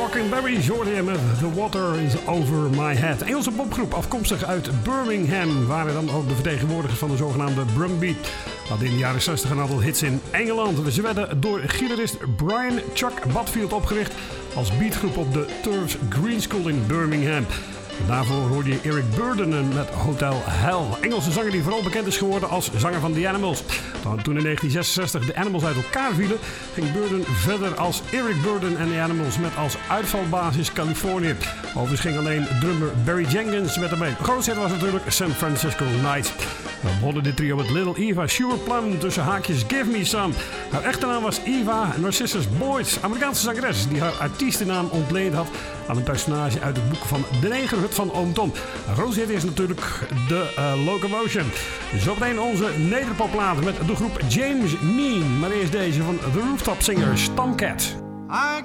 Walking Berries hoorde je met The Water is Over My Head. Engelse popgroep afkomstig uit Birmingham waren dan ook de vertegenwoordigers van de zogenaamde Brumbeat. Hadden in de jaren 60 een aantal hits in Engeland. Ze werden door gitarist Brian Chuck Batfield opgericht als beatgroep op de Turfs Green School in Birmingham. Daarvoor hoorde je Eric Burdon met Hotel Hell. Engelse zanger die vooral bekend is geworden als zanger van The Animals. Toen in 1966 de Animals uit elkaar vielen, ging Burdon verder als Eric Burdon en The Animals met als uitvalbasis Californië. Overigens ging alleen drummer Barry Jenkins met hem mee. De grootste hit was natuurlijk San Francisco Nights. We begonnen dit trio met Little Eva Sure Plum, tussen haakjes Give Me Some. Haar echte naam was Eva Narcissus Boyd, Amerikaanse zangeres die haar artiestennaam ontleend had aan een personage uit het boek van De Negerhut van Oom Tom. Een grootste hit is natuurlijk de Locomotion. Zometeen onze nederpopplaat met de groep James Mean. Maar eerst deze van The Rooftop Singers, Tomcat. I